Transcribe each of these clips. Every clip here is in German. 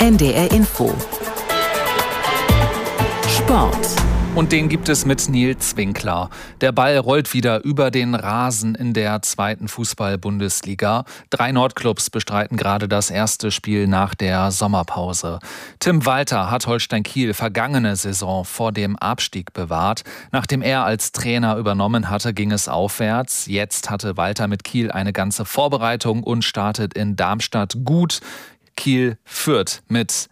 NDR Info. Sport. Und den gibt es mit Nils Winkler. Der Ball rollt wieder über den Rasen in der 2. Fußball-Bundesliga. 3 Nordclubs bestreiten gerade das erste Spiel nach der Sommerpause. Tim Walter hat Holstein Kiel vergangene Saison vor dem Abstieg bewahrt. Nachdem er als Trainer übernommen hatte, ging es aufwärts. Jetzt hatte Walter mit Kiel eine ganze Vorbereitung und startet in Darmstadt gut. Kiel führt mit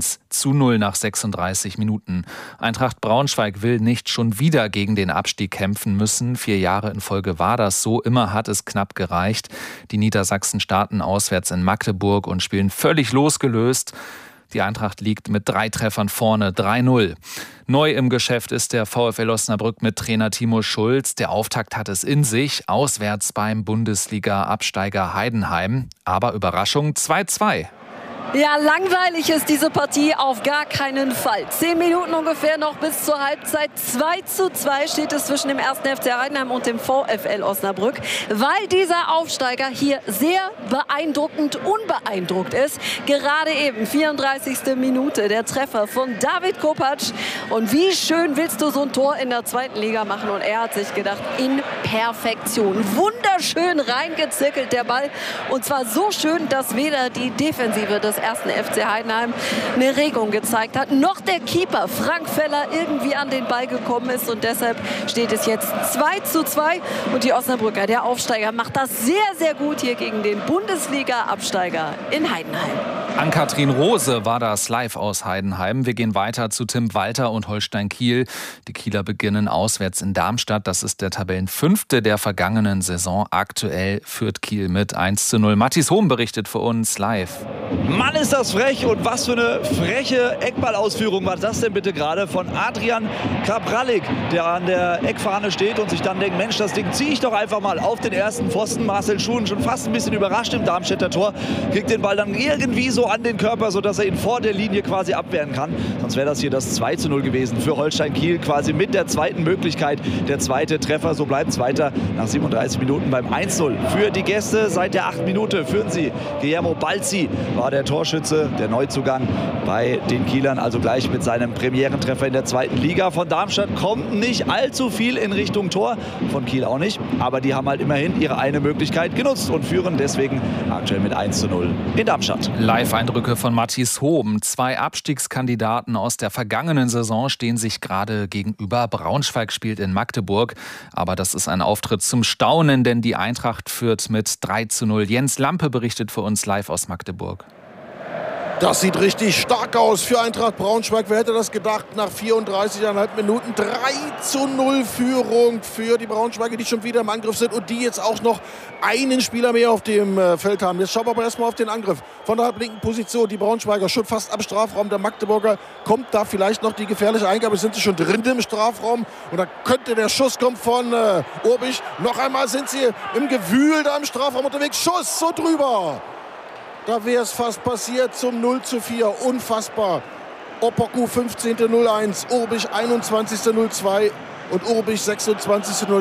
1:0 nach 36 Minuten. Eintracht Braunschweig will nicht schon wieder gegen den Abstieg kämpfen müssen. 4 Jahre in Folge war das so. Immer hat es knapp gereicht. Die Niedersachsen starten auswärts in Magdeburg und spielen völlig losgelöst. Die Eintracht liegt mit 3 Treffern vorne, 3:0. Neu im Geschäft ist der VfL Osnabrück mit Trainer Timo Schulz. Der Auftakt hat es in sich, auswärts beim Bundesliga-Absteiger Heidenheim. Aber Überraschung, 2:2. Ja, langweilig ist diese Partie auf gar keinen Fall. 10 Minuten ungefähr noch bis zur Halbzeit. 2:2 steht es zwischen dem 1. FC Heidenheim und dem VfL Osnabrück, weil dieser Aufsteiger hier sehr beeindruckend unbeeindruckt ist. Gerade eben, 34. Minute, der Treffer von David Kopacz. Und wie schön willst du so ein Tor in der 2. Liga machen? Und er hat sich gedacht, in Perfektion. Wunderschön reingezirkelt der Ball. Und zwar so schön, dass weder die Defensive des 1. FC Heidenheim eine Regung gezeigt hat, noch der Keeper Frank Feller irgendwie an den Ball gekommen ist. Und deshalb steht es jetzt 2:2. Und die Osnabrücker, der Aufsteiger, macht das sehr, sehr gut hier gegen den Bundesliga-Absteiger in Heidenheim. Ann-Kathrin Rose war das live aus Heidenheim. Wir gehen weiter zu Tim Walter und Holstein Kiel. Die Kieler beginnen auswärts in Darmstadt. Das ist der Tabellenfünfte der vergangenen Saison. Aktuell führt Kiel mit 1:0. Mathis Hohm berichtet für uns live. Mann, ist das frech, und was für eine freche Eckballausführung war das denn bitte gerade von Adrian Kabralik, der an der Eckfahne steht und sich dann denkt, Mensch, das Ding ziehe ich doch einfach mal auf den ersten Pfosten. Marcel Schuhen schon fast ein bisschen überrascht im Darmstädter Tor, kriegt den Ball dann irgendwie so an den Körper, sodass er ihn vor der Linie quasi abwehren kann. Sonst wäre das hier das 2:0 gewesen für Holstein Kiel, quasi mit der zweiten Möglichkeit. Der zweite Treffer, so bleibt es weiter nach 37 Minuten beim 1:0 für die Gäste. Seit der 8. Minute führen sie. Guillermo Balzi war der Torschütze, der Neuzugang bei den Kielern, also gleich mit seinem Premierentreffer in der 2. Liga. Von Darmstadt kommt nicht allzu viel in Richtung Tor, von Kiel auch nicht, aber die haben halt immerhin ihre eine Möglichkeit genutzt und führen deswegen aktuell mit 1:0 in Darmstadt. Live-Eindrücke von Mathis Hohm. 2 Abstiegskandidaten aus der vergangenen Saison stehen sich gerade gegenüber. Braunschweig spielt in Magdeburg, aber das ist ein Auftritt zum Staunen, denn die Eintracht führt mit 3:0. Jens Lampe berichtet für uns live aus Magdeburg. Das sieht richtig stark aus für Eintracht Braunschweig. Wer hätte das gedacht? Nach 34,5 Minuten 3:0 Führung für die Braunschweiger, die schon wieder im Angriff sind und die jetzt auch noch einen Spieler mehr auf dem Feld haben. Jetzt schauen wir aber erstmal auf den Angriff von der halblinken Position. Die Braunschweiger schon fast am Strafraum. Der Magdeburger kommt da vielleicht noch die gefährliche Eingabe. Sind sie schon drin im Strafraum? Und da könnte der Schuss kommen von Urbich. Noch einmal sind sie im Gewühl da im Strafraum unterwegs. Schuss so drüber. Da wäre es fast passiert zum 0:4. Unfassbar. Opoku 15:01, Urbich 21:02 und Urbich 26:02.